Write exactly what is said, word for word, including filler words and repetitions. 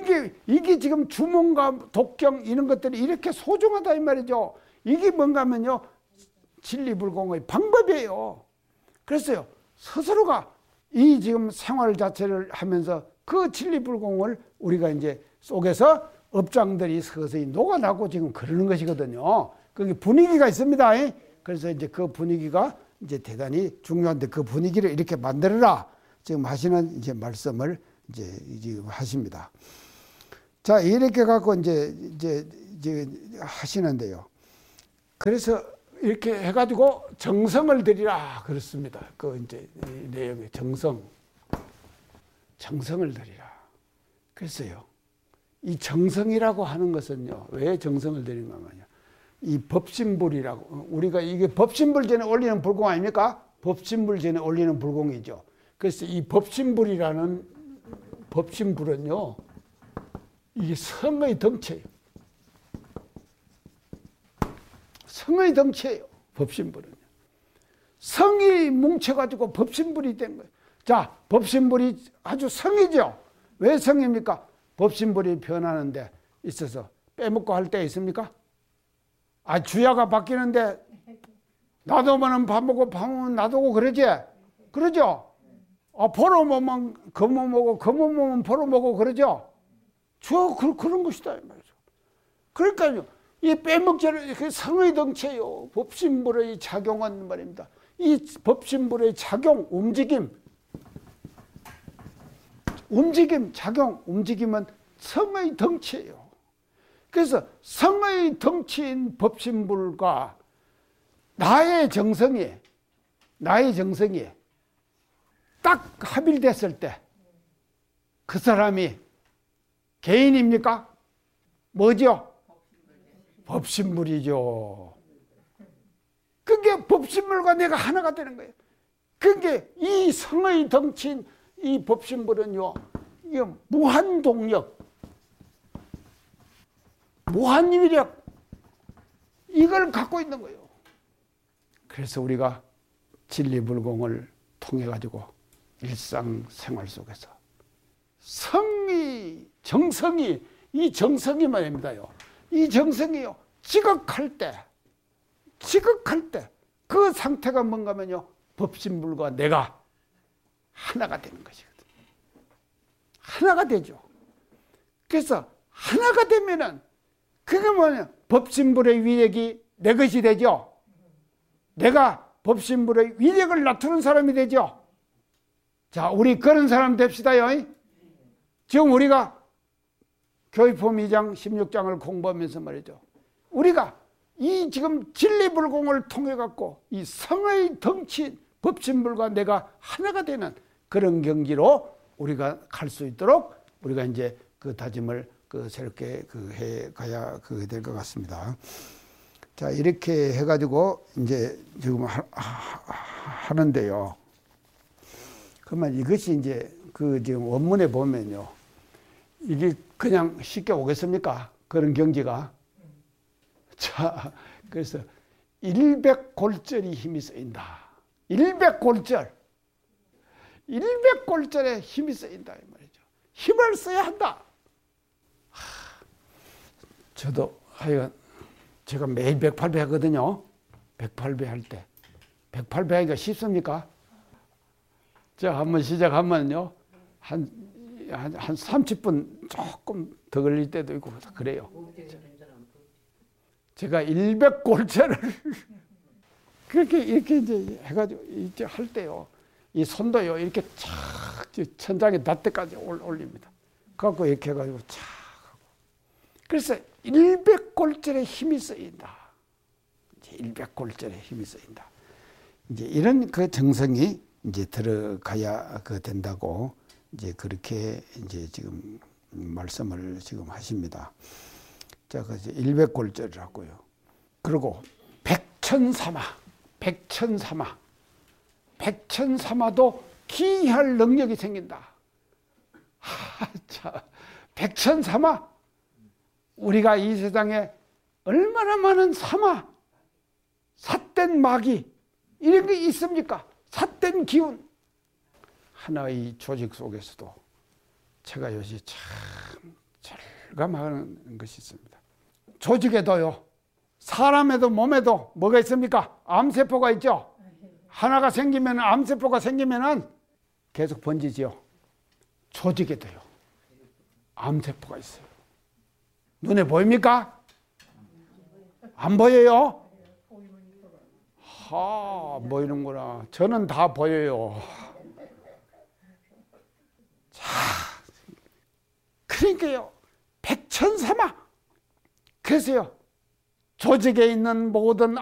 이게, 이게 지금 주몽과 독경 이런 것들이 이렇게 소중하다 이 말이죠. 이게 뭔가 하면요, 진리불공의 방법이에요. 그래서요, 스스로가 이 지금 생활 자체를 하면서 그 진리불공을 우리가 이제 속에서 업장들이 서서히 녹아나고 지금 그러는 것이거든요. 거기 분위기가 있습니다. 그래서 이제 그 분위기가 이제 대단히 중요한데 그 분위기를 이렇게 만들어라. 지금 하시는 이제 말씀을 이제, 이제 하십니다. 자, 이렇게 갖고 이제, 이제, 이제 하시는데요. 그래서 이렇게 해가지고 정성을 드리라. 그렇습니다. 그 이제 이 내용의 정성. 정성을 드리라. 그래서요. 이 정성이라고 하는 것은요. 왜 정성을 드리는 거냐. 이 법신불이라고. 우리가 이게 법신불 전에 올리는 불공 아닙니까? 법신불 전에 올리는 불공이죠. 그래서 이 법신불이라는 법신불은요. 이게 성의 덩체예요. 성의 덩체예요. 법신불은요. 성이 뭉쳐가지고 법신불이 된 거예요. 자, 법신불이 아주 성이죠. 왜 성입니까? 법신불이 변하는데 있어서 빼먹고 할 때 있습니까? 아, 주야가 바뀌는데 놔두면 밥 먹고 밥 먹으면 놔두고 그러지? 그러죠? 아, 포로 먹으면 거모 먹고 거모 먹으면 포로 먹고 그러죠? 저 그, 그런 것이다 이 말이죠. 그러니까요. 이 빼먹자는 그 성의 덩체요. 법신불의 작용은 말입니다. 이 법신불의 작용, 움직임, 움직임, 작용, 움직임은 성의 덩체예요. 그래서 성의 덩치인 법신불과 나의 정성이, 나의 정성이 딱 합일됐을 때 그 사람이 개인입니까? 뭐죠? 법신불이죠. 그게 법신불과 내가 하나가 되는 거예요. 그게 이 성의 덩치인 이 법신불은요, 이게 무한동력, 무한위력, 이걸 갖고 있는 거예요. 그래서 우리가 진리불공을 통해 가지고 일상생활 속에서 성이, 정성이, 이 정성이 말입니다요. 이 정성이요, 지극할 때, 지극할 때, 그 상태가 뭔가 하면요, 법신불과 내가 하나가 되는 것이거든요. 하나가 되죠. 그래서 하나가 되면은, 그게 뭐냐, 법신불의 위력이 내 것이 되죠. 내가 법신불의 위력을 나타내는 사람이 되죠. 자, 우리 그런 사람 됩시다요. 지금 우리가 교회품 이 장 십육 장을 공부하면서 말이죠. 우리가 이 지금 진리불공을 통해 갖고 이 성의 덩치 법신불과 내가 하나가 되는 그런 경지로 우리가 갈 수 있도록 우리가 이제 그 다짐을 그 새롭게 그 해 가야 그게 될 것 같습니다. 자, 이렇게 해가지고 이제 지금 하, 하는데요. 그러면 이것이 이제 그 지금 원문에 보면요. 이게 그냥 쉽게 오겠습니까? 그런 경지가. 자, 그래서 일백골절이 힘이 쓰인다. 일백골절. 일백골절에 힘이 쓰인다. 이 말이죠. 힘을 써야 한다. 하, 저도 하여간 제가 매일 백팔 배 하거든요. 백팔 배 할 때. 백팔 배 하기가 쉽습니까? 자, 한번 시작하면요. 한, 한, 한 삼십 분 조금 더 걸릴 때도 있고 그래요. 제가 일백골절을 그렇게 이렇게 이제 해가지고 이제 할 때요. 이 손도요. 이렇게 착 천장에 닿을 때까지 올립니다. 그래갖고 이렇게 해가지고 착 하고. 그래서 일백골절에 힘이 쓰인다. 일백골절에 힘이 쓰인다. 이제 이런 그 정성이 이제 들어가야 그 된다고 이제 그렇게 이제 지금 말씀을 지금 하십니다. 자, 그래서 일백골절을 하고요. 그리고 백천삼아, 백천삼아, 백천삼아도 기이할 능력이 생긴다. 하, 자, 백천삼아. 우리가 이 세상에 얼마나 많은 삼아, 삿된 마귀, 이런 게 있습니까? 삿된 기운. 하나의 조직 속에서도 제가 요새 참 절감하는 것이 있습니다. 조직에도요, 사람에도 몸에도 뭐가 있습니까? 암세포가 있죠. 하나가 생기면, 암세포가 생기면은 계속 번지지요. 조직에도요, 암세포가 있어요. 눈에 보입니까? 안 보여요? 하, 보이는구나. 저는 다 보여요. 자, 그러니까요, 백천삼아. 그래서요, 조직에 있는 모든